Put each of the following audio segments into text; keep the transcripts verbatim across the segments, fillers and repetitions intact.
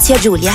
zia Giulia.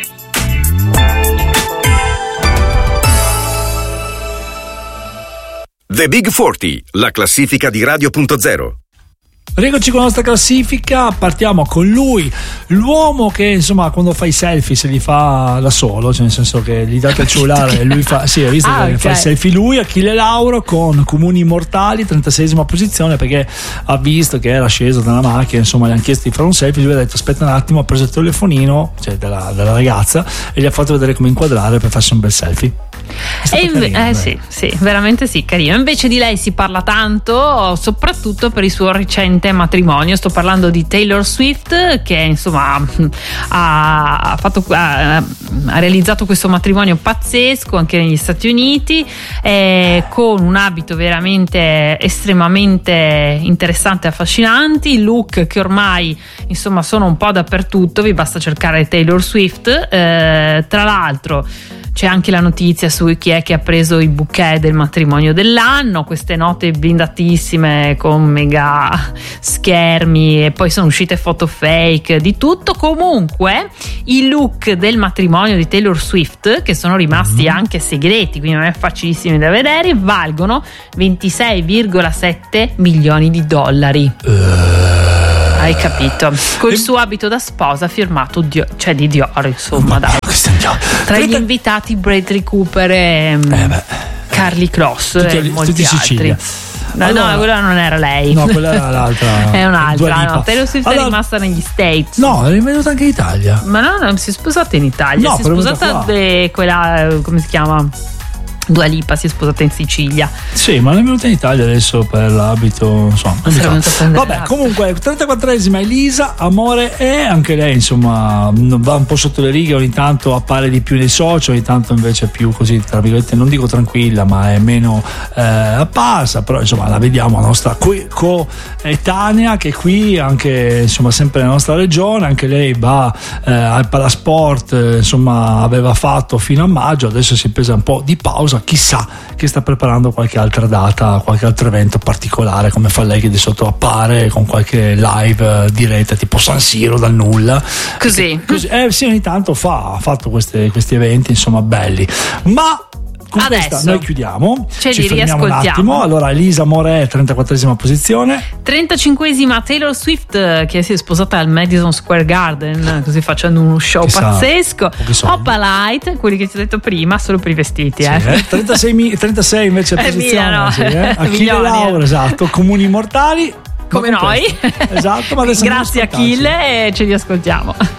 The Big quaranta, la classifica di Radio punto zero. Rieccoci con la nostra classifica, partiamo con lui, l'uomo che insomma quando fa i selfie se li fa da solo, cioè nel senso che gli date il cellulare e lui fa, sì, hai visto ah, che okay. fa i selfie lui, Achille Lauro con Comuni Immortali, trentaseiesima posizione, perché ha visto che era sceso dalla macchina, insomma gli hanno chiesto di fare un selfie, lui ha detto aspetta un attimo, ha preso il telefonino, cioè della, della ragazza, e gli ha fatto vedere come inquadrare per farsi un bel selfie. E inve- carino, eh sì, sì, veramente sì, carino. Invece di lei si parla tanto, soprattutto per il suo recente matrimonio. Sto parlando di Taylor Swift, che insomma ha, fatto, ha, ha realizzato questo matrimonio pazzesco anche negli Stati Uniti, eh, con un abito veramente estremamente interessante e affascinanti, look che ormai insomma sono un po' dappertutto, vi basta cercare Taylor Swift. Eh, tra l'altro c'è anche la notizia su chi è che ha preso il bouquet del matrimonio dell'anno, queste note blindatissime con mega schermi, e poi sono uscite foto fake di tutto. Comunque i look del matrimonio di Taylor Swift, che sono rimasti mm-hmm. anche segreti, quindi non è facilissimi da vedere, valgono ventisei virgola sette milioni di dollari. Uh. Hai capito? Col suo abito da sposa firmato Dior, cioè di Dior, insomma, dai. Tra gli invitati Bradley Cooper e um, Carly Cross e molti altri. No, allora, no, quella non era lei. No, quella era l'altra. È un'altra. No, Taylor Swift allora, è rimasta negli States. No, è venuta anche in Italia. Ma no, non si è sposata in Italia. No, si è sposata de, quella, come si chiama? Dua Lipa si è sposata in Sicilia. Sì, ma non è venuta in Italia adesso per l'abito, insomma. Vabbè, comunque trentaquattresima Elisa, Amore è, anche lei insomma va un po' sotto le righe, ogni tanto appare di più nei social, ogni tanto invece più così tra virgolette, non dico tranquilla, ma è meno eh, apparsa, però insomma la vediamo, la nostra coetanea che qui anche insomma sempre nella nostra regione, anche lei va eh, al Palasport, eh, insomma aveva fatto fino a maggio, adesso si è presa un po' di pausa, chissà che sta preparando qualche altra data, qualche altro evento particolare, come fa lei che di sotto appare con qualche live diretta tipo San Siro dal nulla, così, così eh sì, ogni tanto fa ha fatto queste, questi eventi insomma belli, ma con adesso questa noi chiudiamo, ce ci li fermiamo un riascoltiamo. attimo. Allora Elisa Morè, trentaquattresima posizione. trentacinquesima Taylor Swift, che si è sposata al Madison Square Garden, così facendo uno show Chissà, pazzesco. Oppa Light, quelli che ti ho detto prima, solo per i vestiti. Sì, eh. eh? trentasei, trentasei invece è posizione, mia, no? sì, eh? Achille Lauro, esatto, Comuni Immortali come noi. Esatto, ma adesso grazie Achille e ce li ascoltiamo.